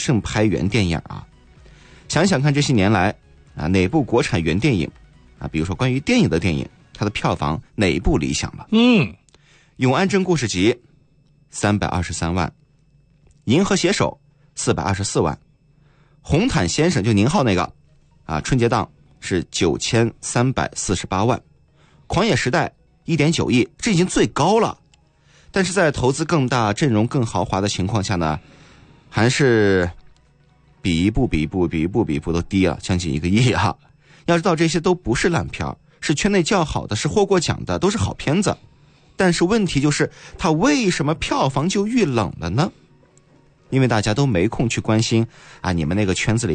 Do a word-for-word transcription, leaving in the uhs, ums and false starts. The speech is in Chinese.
盛拍原电影啊。想想看这些年来啊，哪部国产原电影啊，比如说关于电影的电影，它的票房哪一部理想了？ 嗯， 永安镇故事集三百二十三万，银河携手四百二十四万，红毯先生就宁浩那个啊，春节档是九千三百四十八万，狂野时代一点九亿，这已经最高了。但是在投资更大、阵容更豪华的情况下呢，还是比一部比一部比一部比一部都低了，将近一个亿啊！要知道这些都不是烂片，是圈内较好的，是获过奖的，都是好片子。但是问题就是，它为什么票房就遇冷了呢？因为大家都没空去关心啊，你们那个圈子里